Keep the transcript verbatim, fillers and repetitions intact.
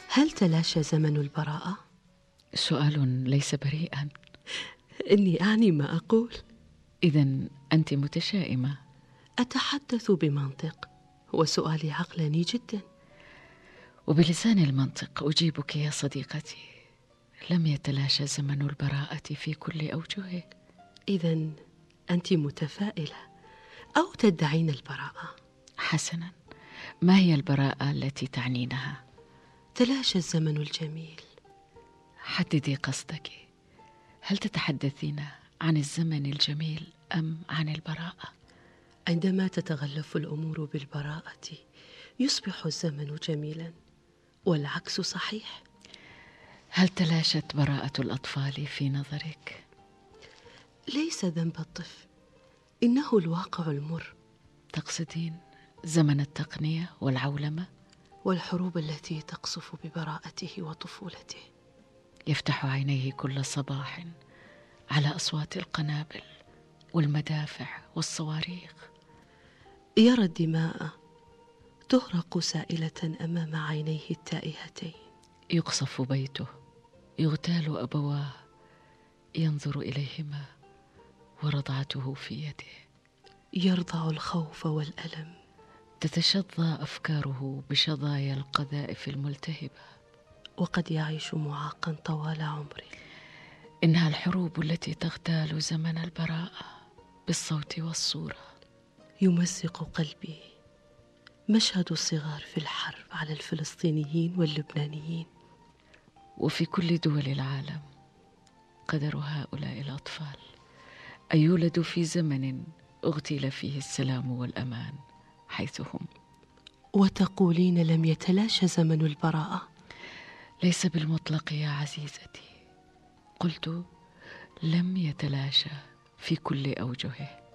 هل تلاشى زمن البراءة؟ سؤال ليس بريئا. إني أعني ما أقول. إذن أنت متشائمة. أتحدث بمنطق، وسؤالي عقلاني جدا. وبلسان المنطق أجيبك يا صديقتي، لم يتلاشى زمن البراءة في كل أوجهه. إذن أنت متفائلة أو تدعين البراءة؟ حسنا، ما هي البراءة التي تعنينها؟ تلاشى الزمن الجميل. حددي قصدك، هل تتحدثين عن الزمن الجميل أم عن البراءة؟ عندما تتغلف الأمور بالبراءة يصبح الزمن جميلا، والعكس صحيح. هل تلاشت براءة الأطفال في نظرك؟ ليس ذنب الطفل، إنه الواقع المر. تقصدين زمن التقنية والعولمة والحروب التي تقصف ببراءته وطفولته؟ يفتح عينيه كل صباح على أصوات القنابل والمدافع والصواريخ. يرى الدماء تهرق سائلة أمام عينيه التائهتين. يقصف بيته، يغتال أبواه، ينظر إليهما ورضعته في يده. يرضع الخوف والألم. تتشظى أفكاره بشظايا القذائف الملتهبة. وقد يعيش معاقا طوال عمره. إنها الحروب التي تغتال زمن البراءة بالصوت والصورة. يمزق قلبي مشهد الصغار في الحرب على الفلسطينيين واللبنانيين. وفي كل دول العالم قدر هؤلاء الأطفال أن يولدوا في زمن اغتيل فيه السلام والأمان حيث هم. وتقولين لم يتلاشى زمن البراءة؟ ليس بالمطلق يا عزيزتي، قلت لم يتلاشى في كل أوجهه.